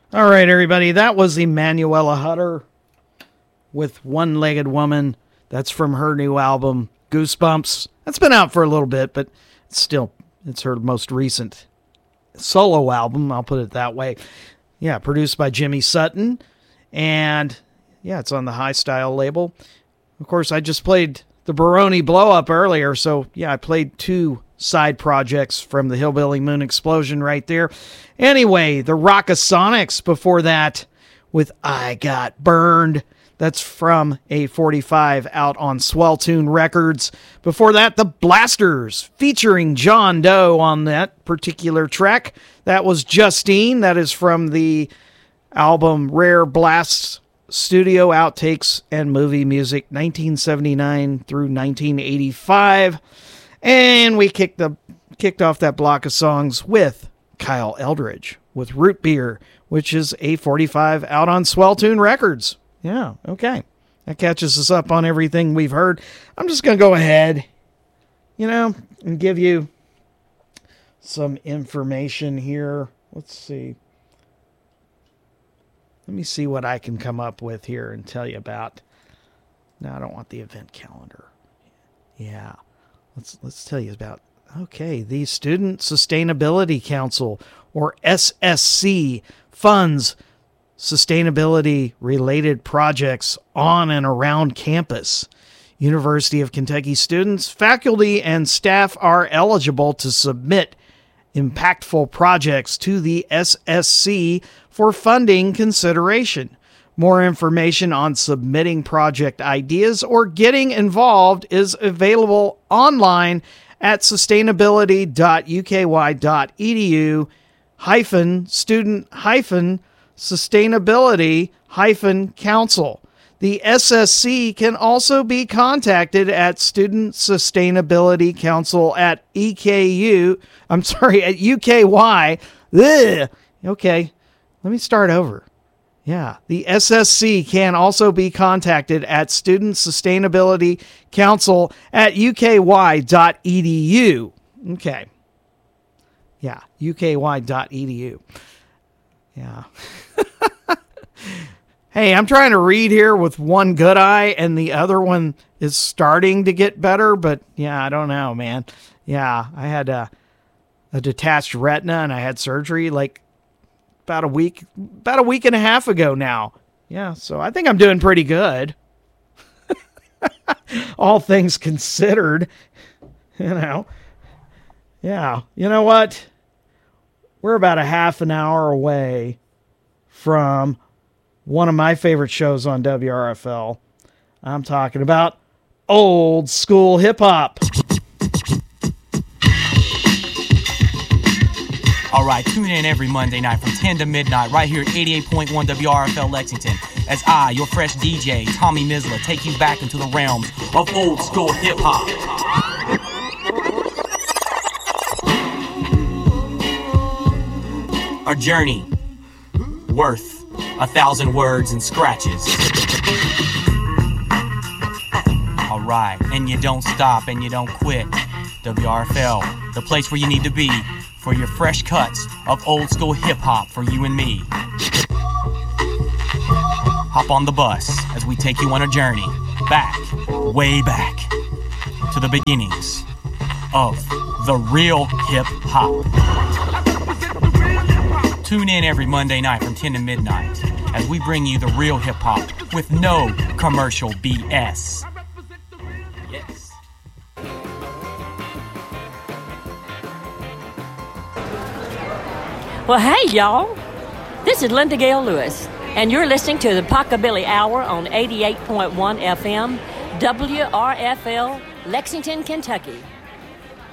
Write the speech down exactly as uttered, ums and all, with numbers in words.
All right, everybody. That was Emanuela Hutter with One-Legged Woman. That's from her new album, Goosebumps. That's been out for a little bit, but it's still, it's her most recent solo album. I'll put it that way. Yeah, produced by Jimmy Sutton. And yeah, it's on the High Style label. Of course, I just played the Baroni Blow Up earlier. So yeah, I played two side projects from the Hillbilly Moon Explosion right there. Anyway, the Rockasonics before that with I Got Burned. That's from A forty-five out on Swelltune Records. Before that, the Blasters featuring John Doe on that particular track. That was Justine. That is from the album Rare Blasts Studio Outtakes and Movie Music nineteen seventy-nine through nineteen eighty-five. And we kicked the kicked off that block of songs with Kyle Eldridge with Root Beer, which is A forty-five out on Swelltune Records. Yeah, okay. That catches us up on everything we've heard. I'm just going to go ahead, you know, and give you some information here. Let's see. Let me see what I can come up with here and tell you about. No, I don't want the event calendar. Yeah. Let's let's tell you about, okay, the Student Sustainability Council, or S S C, funds sustainability-related projects on and around campus. University of Kentucky students, faculty, and staff are eligible to submit impactful projects to the S S C for funding consideration. More information on submitting project ideas or getting involved is available online at sustainability.uky.edu hyphen student hyphen sustainability hyphen council. The S S C can also be contacted at Student Sustainability Council at E K U. I'm sorry, at U K Y. Ugh. Okay, let me start over. Yeah, the S S C can also be contacted at Student Sustainability Council at U K Y dot E D U. Okay. Yeah, U K Y dot E D U. Yeah. Hey, I'm trying to read here with one good eye and the other one is starting to get better, but yeah, I don't know, man. Yeah, I had a, a detached retina and I had surgery like about a week, about a week and a half ago now. Yeah, so I think I'm doing pretty good. All things considered, you know. Yeah, you know what? We're about a half an hour away from one of my favorite shows on W R F L. I'm talking about old school hip hop. All right, tune in every Monday night from ten to midnight right here at eighty-eight point one W R F L Lexington as I, your fresh D J, Tommy Mizla, take you back into the realms of old school hip hop. A journey worth a thousand words and scratches. All right, and you don't stop and you don't quit. W R F L, the place where you need to be for your fresh cuts of old school hip hop for you and me. Hop on the bus as we take you on a journey back, way back, to the beginnings of the real hip hop. Tune in every Monday night from ten to midnight as we bring you the real hip hop with no commercial B S. Yes. Well, hey, y'all. This is Linda Gale Lewis, and you're listening to the Pockabilly Hour on eighty-eight point one F M, W R F L, Lexington, Kentucky.